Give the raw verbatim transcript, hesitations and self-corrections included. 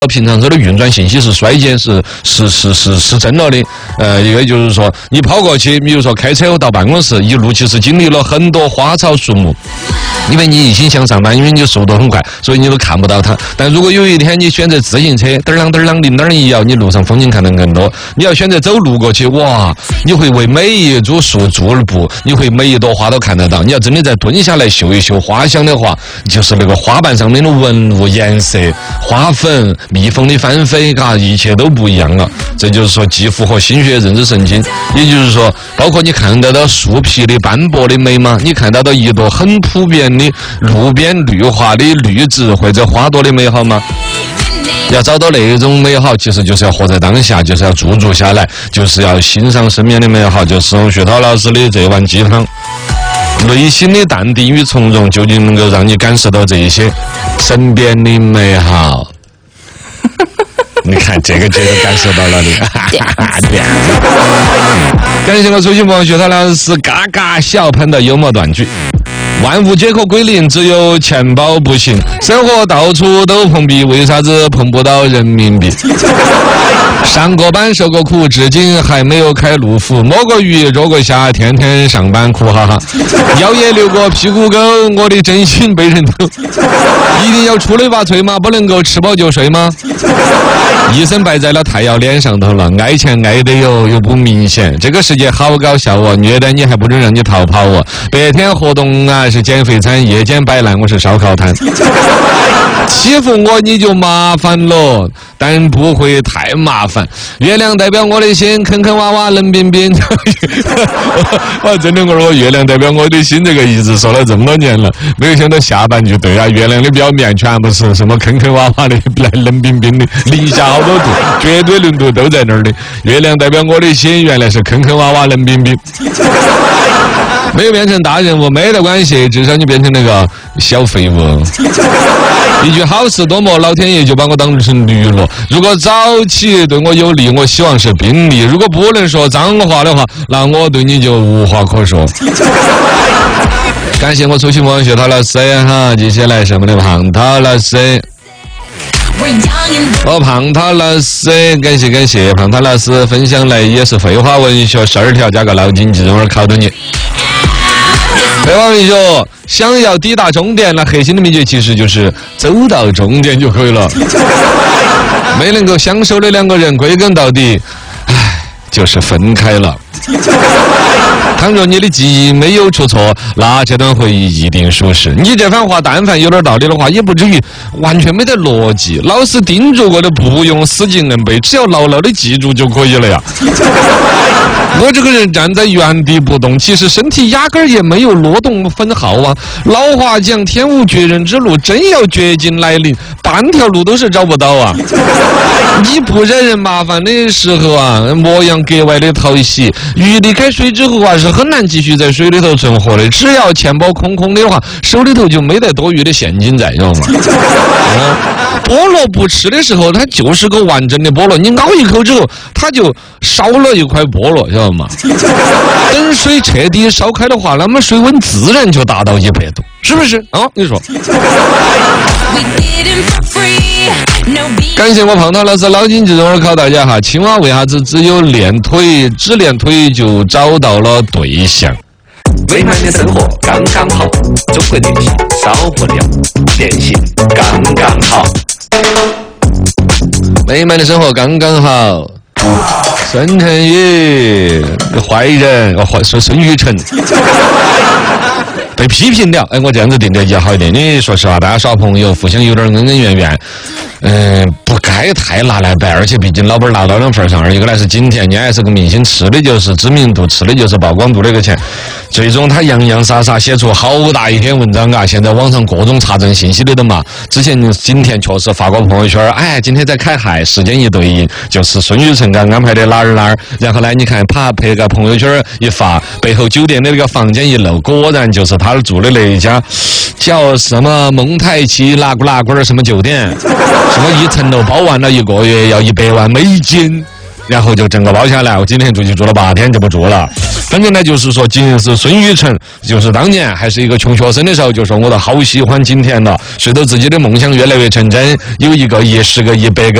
平常车的运转信息是衰减，是是是是失真了的。呃，一个就是说，你跑过去，比如说开车到办公室，一路其实经历了很多花草树木。因为你一心想上班，因为你速度很快，所以你都看不到它。但如果有一天你选择自行车，嘚儿啷嘚儿啷铃铛一摇，你路上风景看得更多。你要选择走路过去，哇，你会为每一株树驻步，你会每一朵花都看得到。你要真的再蹲下来嗅一嗅花香的话，就是那个花瓣上面的纹路、颜色、花粉、蜜蜂的翻飞，嘎，一切都不一样了。这就是说，既符合心血，认知神经。也就是说，包括你看得到树皮的斑驳的美吗？你看得到一朵很普遍的路边绿化的绿植或者花朵的美好吗？要找到那种美好，其实就是要活在当下，就是要驻足下来，就是要欣赏身边的美好。就是用薛涛老师的这碗鸡汤，内心的淡定与从容，究竟能够让你感受到这一些身边的美好。你看这个绝对感受到了的。感谢我出席朋友薛涛老师嘎嘎小喷的幽默短剧。万物皆可归零，只有钱包不行。生活到处都碰壁，为啥子碰不到人民币？上过班受过苦，至今还没有开路虎。摸过鱼，捉过虾，天天上班苦哈哈。腰也流过屁股沟，我的真心被人偷。一定要出类拔萃吗？不能够吃饱就睡吗？一身败在了太阳脸上头了，爱钱爱得哟又不明显。这个世界好搞笑哦，虐待你还不能让你逃跑哦。白天活动啊是减肥餐，夜间摆烂我是烧烤摊。欺负我你就麻烦了，但不会太麻烦。月亮代表我的心，坑坑洼洼冷冰冰。我真的我说月亮代表我的心这个一直说了这么多年了，没有想到下半句对啊，月亮的表面全部是什么坑坑洼洼的冷冰冰的，零下好多度，绝对零度都在那儿的。月亮代表我的心，原来是坑坑洼洼冷冰冰。没有变成大人物没得关系，至少你变成那个小废物。一句好事多磨，老天爷就把我当成驴了。如果早起对我有利，我希望是宾利；如果不能说脏话的话，那我对你就无话可说。感谢我出席我薛涛老师哈，接下来是我们的胖涛老师。哦，胖涛老师，感谢感谢胖涛老师分享来也是废话文学十二条加个脑筋急，这会儿考到你。废话文学想要抵达终点，那核心的秘诀其实就是走到终点就可以了。没能够相守的两个人，归根到底，唉，就是分开了。倘若你的记忆没有出错，那这段回忆一定属实。你这番话但凡有点道理的话，也不至于完全没得逻辑。老师叮嘱过的不用死记硬背，只要牢牢的记住就可以了呀。我这个人站在原地不动，其实身体压根儿也没有挪动分毫啊。老话讲，天无绝人之路，真要绝境来临，半条路都是找不到啊。你不惹人麻烦的时候啊，模样格外的讨喜。鱼离开水之后啊，是很难继续在水里头存活的。只要钱包空空的话，手里头就没得多余的现金在，知道吗？啊，菠萝不吃的时候，它就是个完整的菠萝，你咬一口之后，它就少了一块菠萝，知道吗？等水彻底烧开的话，那么水温自然就达到一百度，是不是啊？你说。感谢我胖涛老师脑筋急转弯考大家哈，青蛙为啥子只有练腿，只练腿就找到了对象？ 美满的生活刚刚好，中国电信少不了，电信刚刚好。 美满的生活刚刚好。孙晨宇，坏人，哦，坏说孙雨晨。被批评了，哎，我这样子定调也好一点。你说实话，大家耍朋友，互相有点恩恩怨怨，嗯，不该太拿来摆。而且毕竟老板拿到那份上，而一个来是今天，你还是个明星，吃的就是知名度，吃的就是曝光度那个钱。最终他洋洋洒洒写出好大一篇文章啊！现在网上各种查证信息的的嘛。之前今天确实发过朋友圈，哎，今天在开海，时间一对应，就是孙雨晨刚安排的哪儿哪儿。然后呢，你看啪拍个朋友圈一发，背后酒店的那个房间一露，果然就是他住的那一家叫什么蒙太奇哪咕哪咕的什么酒店，什么一层楼包完了一个月要一百万美金。然后就整个包下来，我今天出去住了八天就不住了。 反正呢，就是说，今日是孙雨辰，就是当年还是一个穷学生的时候，就说我都好喜欢景甜了。随着自己的梦想越来越成真，有一个亿、十个亿、百个